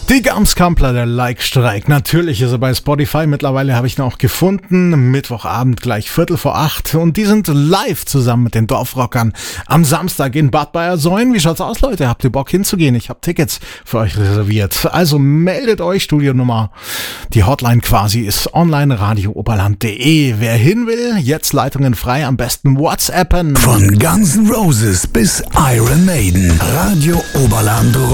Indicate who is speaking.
Speaker 1: Die Gamskampler, der Like-Streik. Natürlich ist er bei Spotify. Mittlerweile habe ich ihn auch gefunden. Mittwochabend gleich 7:45. Und die sind live zusammen mit den Dorfrockern am Samstag in Bad Bayersoien. Wie schaut's aus, Leute? Habt ihr Bock hinzugehen? Ich habe Tickets für euch reserviert. Also meldet euch. Studionummer, die Hotline quasi, ist online radiooberland.de. Wer hin will, jetzt Leitungen frei. Am besten WhatsAppen.
Speaker 2: Von Guns N' Roses bis Iron Maiden. Radio Oberland